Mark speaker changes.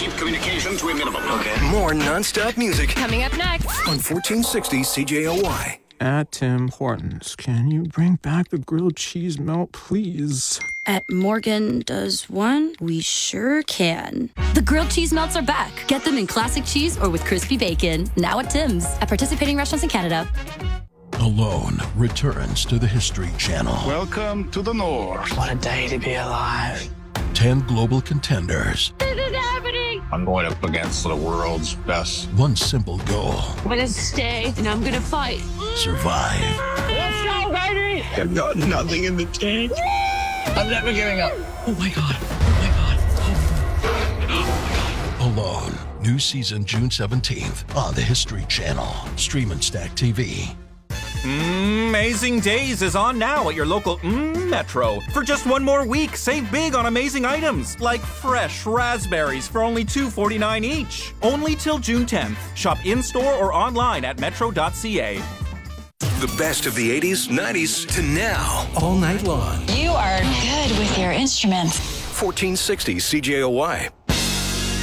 Speaker 1: keep communication to a minimum.
Speaker 2: Okay.
Speaker 3: More non-stop music
Speaker 4: Coming up next
Speaker 3: on 1460 CJOY.
Speaker 5: At Tim Hortons, can you bring back the grilled cheese melt, please?
Speaker 6: At Morgan Does One, we sure can.
Speaker 7: The grilled cheese melts are back. Get them in classic cheese or with crispy bacon. Now at Tim's. At participating restaurants in Canada.
Speaker 8: Alone returns to the History Channel.
Speaker 1: Welcome to the North.
Speaker 2: What a day to be alive.
Speaker 8: 10 global contenders.
Speaker 7: This is happening.
Speaker 1: I'm going up against the world's best.
Speaker 8: One simple goal.
Speaker 7: I'm going to stay and I'm going to fight.
Speaker 8: Survive.
Speaker 7: Let's go, baby.
Speaker 2: I've got nothing in the tank. I'm never giving up.
Speaker 8: Oh my God. Oh my God. Oh my God. Alone. New season June 17th on the History Channel. Stream and Stack TV.
Speaker 9: Amazing Days is on now at your local Metro. For just one more week, save big on amazing items like fresh raspberries for only $2.49 each. Only till June 10th. Shop in-store or online at metro.ca.
Speaker 3: The best of the 80s, 90s to now, all night long.
Speaker 10: You are good with your instruments.
Speaker 3: 1460 CJOY.